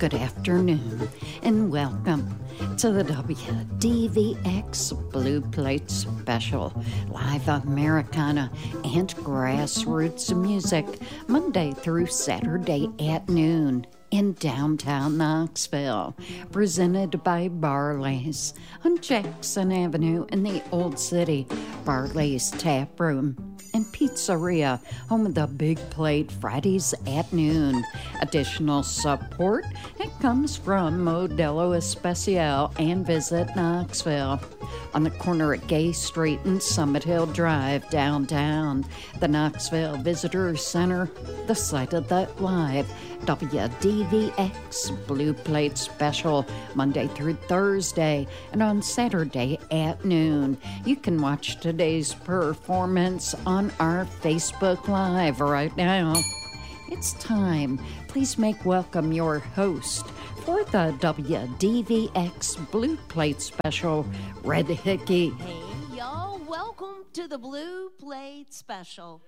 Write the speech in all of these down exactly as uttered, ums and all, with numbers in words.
good afternoon, and welcome to the W D V X Blue Plate Special, live Americana and grassroots music, Monday through Saturday at noon in downtown Knoxville, presented by Barley's on Jackson Avenue in the Old City. Barley's Tap Room and Pizzeria, home of the Big Plate Fridays at noon. Additional support, it comes from Modelo Especial and Visit Knoxville. On the corner at Gay Street and Summit Hill Drive, downtown, the Knoxville Visitor Center, the site of the live W D V X Blue Plate Special, Monday through Thursday, and on Saturday at noon. You can watch today's performance on our Facebook Live right now. It's time. Please make welcome your host for the W D V X Blue Plate Special, Red Hickey. Hey, y'all. Welcome to the Blue Plate Special.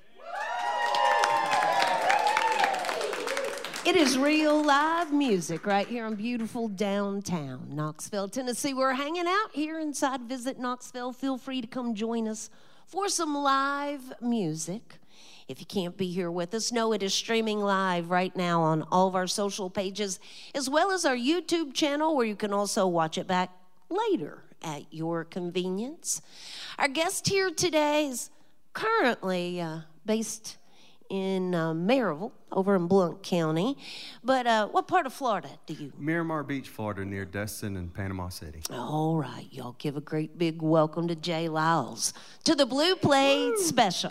It is real live music right here in beautiful downtown Knoxville, Tennessee. We're hanging out here inside Visit Knoxville. Feel free to come join us for some live music. If you can't be here with us, know it is streaming live right now on all of our social pages, as well as our YouTube channel, where you can also watch it back later at your convenience. Our guest here today is currently uh, based in uh, Maryville, over in Blount County. But uh, what part of Florida do you? Miramar Beach, Florida, near Destin and Panama City. All right, y'all give a great big welcome to Jay Lyles to the Blue Plate Woo! Special.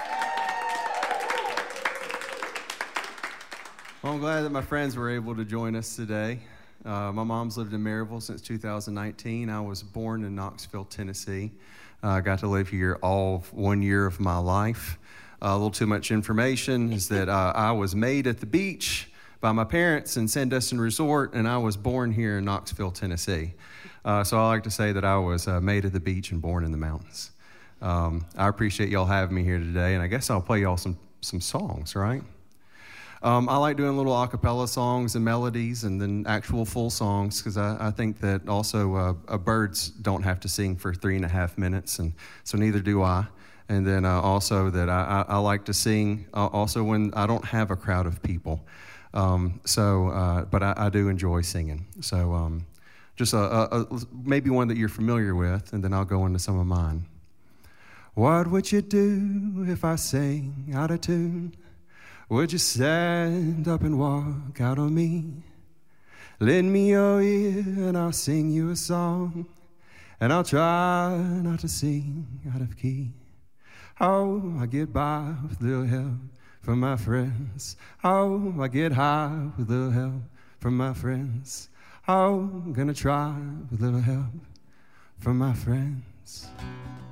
Well, I'm glad that my friends were able to join us today. Uh, my mom's lived in Maryville since two thousand nineteen. I was born in Knoxville, Tennessee. Uh, I got to live here all of one year of my life. Uh, a little too much information is that uh, I was made at the beach by my parents in Sandestin Resort, and I was born here in Knoxville, Tennessee. Uh, so I like to say that I was uh, made at the beach and born in the mountains. Um, I appreciate y'all having me here today, and I guess I'll play y'all some, some songs, right? Um, I like doing little a cappella songs and melodies and then actual full songs, because I, I think that also uh, uh, birds don't have to sing for three and a half minutes, and so neither do I. And then uh, also that I, I, I like to sing uh, also when I don't have a crowd of people. Um, so, uh, but I, I do enjoy singing. So um, just a, a, a, maybe one that you're familiar with, and then I'll go into some of mine. What would you do if I sang out of tune? Would you stand up and walk out on me? Lend me your ear and I'll sing you a song, and I'll try not to sing out of key. Oh, I get by with a little help from my friends. Oh, I get high with a little help from my friends. Oh, I'm gonna try with a little help from my friends.